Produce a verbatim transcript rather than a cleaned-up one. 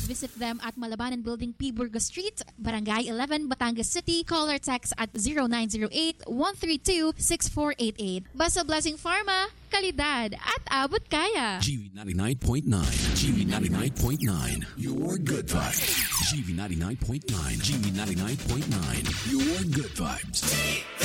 Visit them at Malabanan Building, P. Burgos Street, Barangay eleven, Batangas City. Call or text at zero nine zero eight, one three two, six four eight eight. Basta Blessing Pharma, kalidad at abot kaya. G V ninety-nine point nine. G V ninety-nine point nine. Your good vibes. G V ninety-nine point nine. G V ninety-nine point nine. Your good vibes.